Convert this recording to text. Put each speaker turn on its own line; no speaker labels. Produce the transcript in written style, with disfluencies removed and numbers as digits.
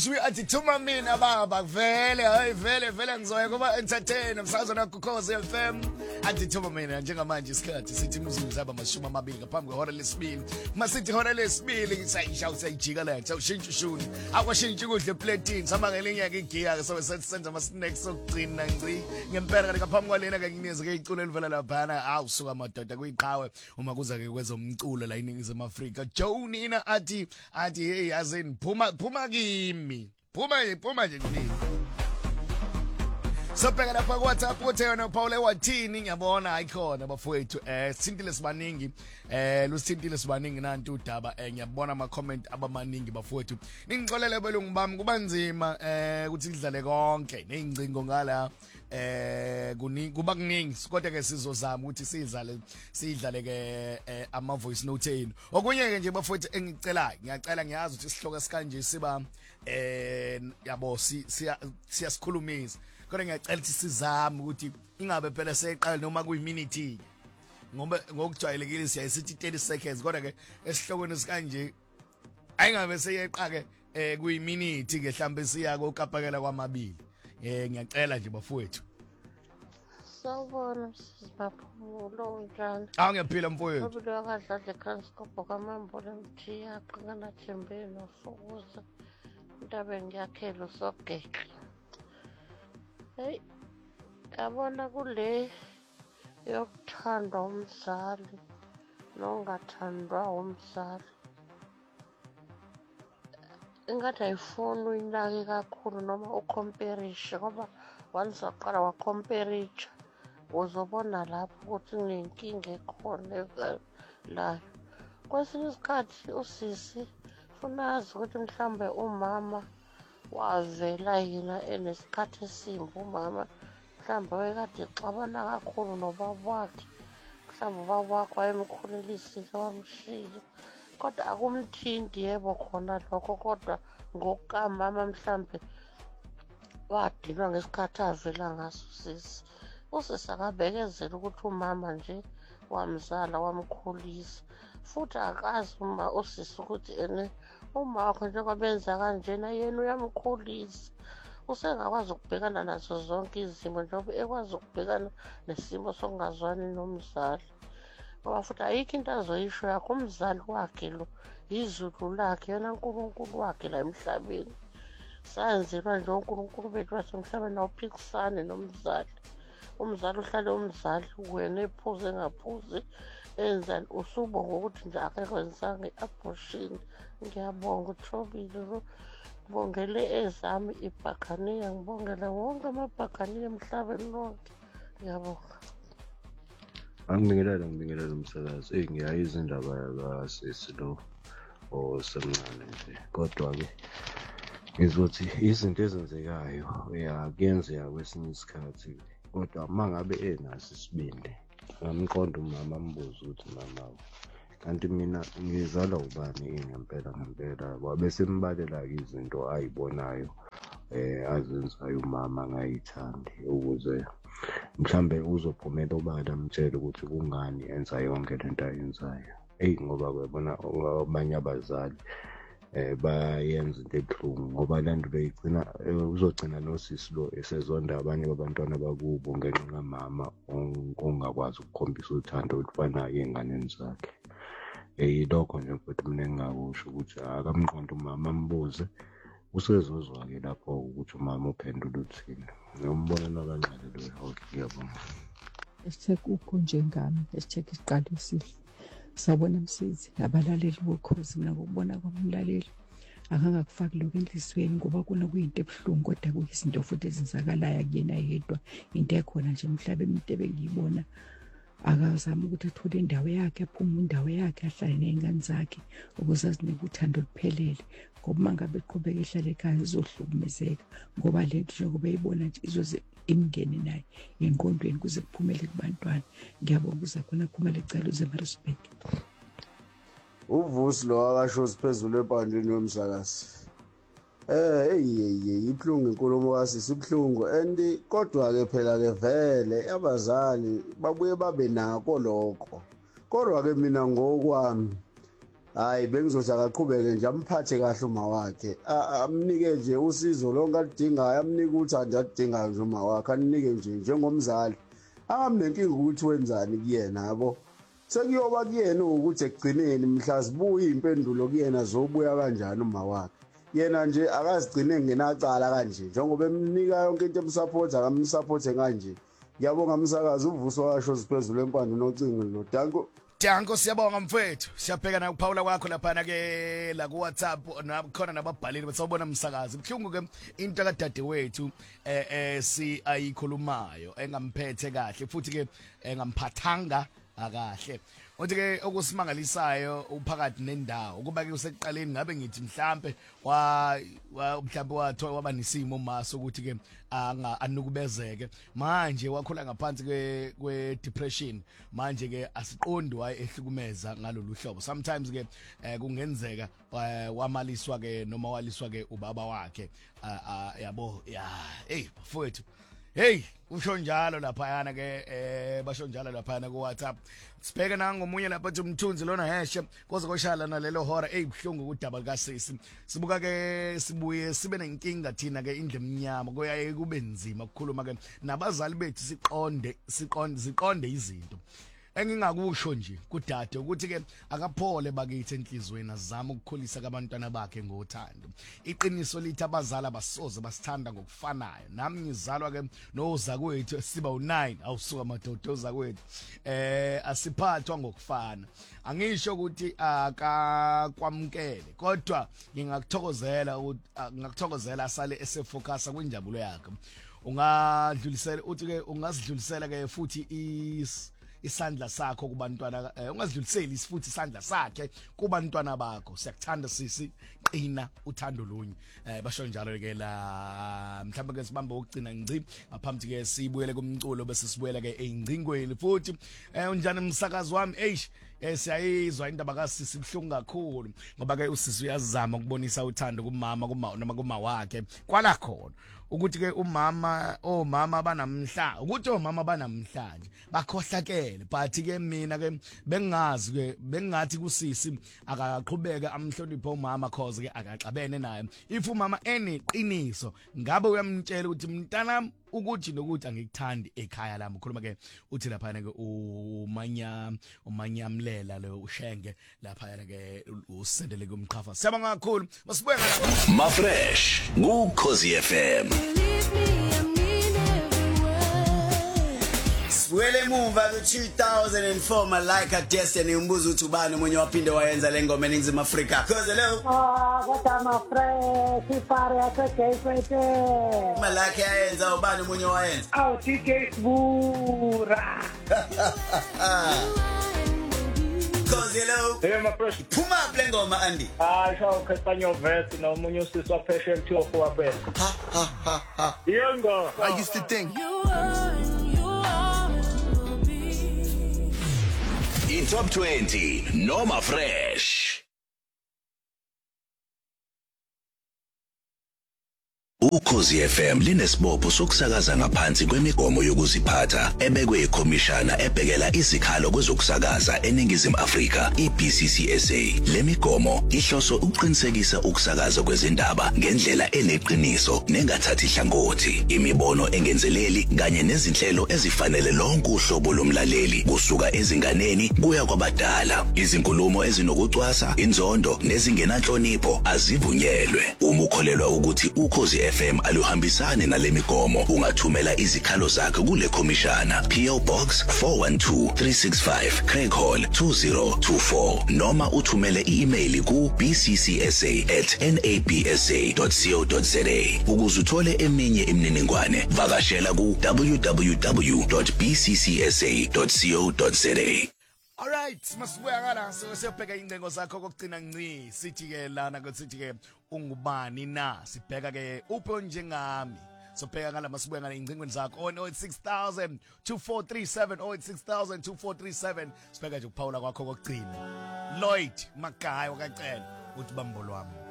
Shwi athi thuma mina baba vele hayi vele ngizoya kuba entertain emsazweni kuKhosi FM athi thuma mina njengamanje isikhathi sithi imzuzu aba 20 ngaphambi kwehora lesibili masithi ihora lesibili ngisayisha usayijika la ushintsha ushuni akwashintsha ukudla eplatini sama ngelinye ke igiya ke so senza ama snacks sokugcina ngci ngempela kanti ngaphambi kwalena ke ngineze ke iculo elivela laphana awusuka amadoda kuyiqhawe uma kuza ke kwezomculo la iningizimu Afrika Jonina athi hey yazini phuma kimi phuma nje kimi Sobheka lapha ku WhatsApp uthi yona Paul wathini ngiyabona ayikhona bafowethu sithintile sibaningi lusithintile sibaningi nanti udaba ngiyabona ama comment abamaningi bafowethu ningixolele belungu bami kuba nzima ukuthi kudlale konke nezingcingo ngala kuba kuningi kodwa ke sizozama ukuthi sidlale ke ama voice note enu okunye ke nje bafowethu engicelayo ngiyacela ngiyazi ukuthi isihloko esikanje siba yabo siyasikhulumisa kodwa ngiyacela ukuthi sizame ukuthi ingabe phela seqala noma kuyiminute ngoba ngokujwayelekile siyasithi 30 seconds kodwa ke esihlokweni sikanje ayingabe seyeqa ke kuyiminute ke mhlambe siya kokapakela kwamabili ngiyacela nje bafowethu
Sawubona sisibaphulo njani
ngiyaphila mfowethu
Ubilo akadlala eKranskop kamambole mthiya qingana Thembe noSukuza Ndabe ngiyakhela usogeke Hey yabona kule yokuthanda umzali nongathandwa umzali ingathi ayifuni uyinake kakhulu noma ucomparishe ngoba once waqala wacomparisha uzobona lapho ukuthi kunenkinga ekhona la kwesinye isikhathi usisi funazi ukuthi mhlambe umama wavela yena enesikhathi esimbi umama mhlambe wayekade exabana kakhulu nobaba wakhe mhlambe ubaba wakhe wayemkhulelisile wamshiya kodwa akumthinti yebo khona lokho kodwa ngokukamama mhlambe wadinwa ngesikhathi avela ngaso usisi akabekezela ukuthi umama nje wamzala wamkhulisa futhi akazi uma usisi ukuthi uma wakho njengoba benza kanjena yena uyamkhulisa usengakwazi ukubhekana nazo zonke izimo njengoba ekwazi ukubhekana nesimo sokungazwani nomzali ngoba futhi ayikho into azoyisho yakho umzali wakhe lo izulu lakhe yena uNkulunkulu wakhe la emhlabeni sanzelwa nje uNkulunkulu bethu wasemhlabeni awuphikisane nomzali umzali uhlale umzali wena ephuze ngaphuze enzani usubonga ukuthi nje akekwenzanga i-abortion ngiyabonga uThobile ngibongele ezami ibhakaniya ngibongela wonke amabhakaniya emhlabeni lonke ngiyabonga
Ngibingelela umsakazi ngiyayiza indaba yakasisi lo osemncane nje kodwa-ke ngizothi izinto ezenzekayo kuyenzeka kwesinye isikhathi kodwa uma ngabe enaso isibindi ngamqonda umama ambuze ukuthi mama kanti mina ngizalwa ubani ngempela wabe sembalela-ke izinto ayibonayo azenzayo umama angayithandi ukuze mhlambe uzophumela obala amtshele ukuthi kungani enza yonke lento ayenzayo ngoba kwebona abanye abazali bayenza into ebuhlungu ngoba lento beyigcina uzogcina nosisi lo esezonda abanye babantwana bakubo ngenxa kamama ongakwazi ukukhombisa uthando olufanayo ey'nganeni zakhe yilokho nje futhi mina engingakusho ukuthi akamqonde umama ambuze usezozwa-ke lapho ukuthi umama uphendula uthini ngombonelo kancane loyo okay ngiyabonga
ukho njengami isiqalo esihle sabona msizi abalaleli bokhozi mina ngokubona kwamlaleli akangakufaki lokho enhlisweni ngoba kuna kuyinto ebuhlungu kodwa kuyizinto futhi ezenzakalayo kuyena yedwa into ekhona nje emhlabeni into ebengiyibona akazama ukuthi athole indawo yakhe aphume indawo yakhe ahlale nezingane zakhe ukuze azinike uthando luphelele ngoba mangabe eqhubeka ehlale ekhaya izohlukumezeka ngoba lento njengoba eyibona nje izoze imngene naye engqondweni kuze kuphumele kubantwana ngiyabonga uza khona khumele ecala uze Maritzburg
uvusi lo akasho siphezulu ebandleni yomsakazi ibuhlungu inkulumo kasisi ibuhlungu and kodwa-ke phela-ke vele abazali babuye babe nako lokho kodwa-ke mina ngokwami hayi bengizothi akaqhubeke nje amphathe kahle uma wakhe amnike nje usizo lonke alidingayo amnike uthando alidingayo nje uma wakhe anike nje njengomzali angamnenkinga ukuthi wenzani kuyena yabo sekuyoba kuyena ukuthi ekugcineni mhla sibuya impendulo kuyena zobuya kanjani uma wakhe yena nje akazigcine ngenacala kanje njengoba emnika yonke into emsupport akamsupport kanje ngiyabonga umsakazi uvuswa kasho siphezulu empande nocingo nodanko
Danko siyabonga mfethu siyabheka na ukuphawula kwakho lapha ke la ku WhatsApp nakhona nababhaleli basawubona umsakazi buhlungu ke into kadadewethu si ayikhulumayo engamphethe kahle futhi ke engamphathanga akahle uthi ke okusimangalisayo uphakathi nendawo kuba ke usekuqaleni ngabe ngithi mhlambe mhlambe wathola waba nesimo maso ukuthi ke anukubezeke manje wakhula ngaphansi kwe depression manje ke asiqondi waye ehlukumeza ngalolu hlobo sometimes ke kungenzeka wamaliswa ke noma waliswa ke ubaba wakhe yabo hey bafowethu hey usho njalo lapha yana ke basho njalo lapha na ku WhatsApp sibheke nangomunye lapha uthi umthunzi lona heshe koze koshala nalelo hora eyibuhlungu kudaba likasisi sibuka ke sibuye sibe nenkinga thina ke indle eminyama koyaye kube nzima ukukhuluma ke nabazali bethu ziqonde izinto engingakusho nje kudade ukuthi ke akaphole bakithi enhlizweni azama ukukhulisa abantwana bakhe ngothando iqiniso lithi abazali basoze basithanda ngokufanayo nami ngizalwa ke noza kwethu siba u9 awusuka madodoza kwethu asiphathwa ngokufana angisho ukuthi akakwamkele kodwa ngingakuthokozela asale esefocus kwinjabulo yakhe ungadlulisela uthi ke ungasidlulisela ke futhi isandla sakho kubantwana ungazidluliseli futhi isandla sakhe kubantwana bakho siyakuthanda sisi qina uthando lunye basho njalo ke la mhlawumbe ke sibambe ukugcina ngci ngaphambi ke sibuyele kumculo bese sibuyela ke engcingweni futhi unjani umsakazi wami siyayizwa indaba kasisi ibhlungu kakhulu ngoba ke usisi uyazama ukubonisa uthando kumama noma kuma wakhe kwala khona ukuthi ke omama banamhla ukuthi omama banamhlanje bakhohlakele but ke mina ke bengathi kusisi akaqhubeka amhloniphe umama cause ke akaxabene naye if umama eneqiniso ngabe uyamtshela ukuthi mntanami ukuthi nokuthi angikuthandi ekhaya lami ukhuluma ke uthi lapha ke umanyamlela lo ushenge lapha ke usendele kumqhafa siyabonga kakhulu masibuye
ma fresh ku-Khosi FM
Wele emuva ku-2004 Malaika Destiny umbuzo uthi ubani omunye waphinde wayenza le ngoma eNingizimu Afrika Khosi lo
kodwa mafresh ipare yaseGateWay
Malaika yayenza ubani omunye wayenza
awu DJ Sbura
Khosi lo
Hey mafresh
phuma le ngoma Andy
shawo Khanya verse nomunye usisi wapheshe M2 waphela yengo
I used to think
in top 20 noma fresh uKhosi FM linesibopho sokusakaza ngaphansi kwemigomo yokuziphatha ebekwe ikhomishana ebhekela izikhalo kwezokusakaza eNingizimu Afrika iBCCSA lemigomo ihloso ukuqinisekisa ukusakaza kwezindaba ngendlela eneqiniso nengathathi hlangothi imibono engenzeleli kanye nezinhlelo ezifanele lonke uhlobo lomlaleli kusuka ezinganeni kuya kwabadala izinkulumo ezinokucwasa inzondo nezingenanhlonipho azivunyelwe uma ukholelwa ukuthi uKhosi FM aluhambisane nalemigomo ungathumela izikhalo zakhe kule khomishana PO Box 412365 Craig Hall 2024 noma uthumele i-email ku bccsa@nabsa.co.za ukuze uthole eminye imininingwane vakashela ku www.bccsa.co.za
Alright masibuya ngala siyobheka ingcengo zakho kokugcina ngci sithi ke lana sithi ke ungubani na sibheka ke upho njengami sobheka ngala masibuya ngala ingcingweni zakho on 06000 2437 06000 2437 sibheka nje ukuphawula kwakho kokugcina Lloyd Magayi wakacela uthi bambo lwami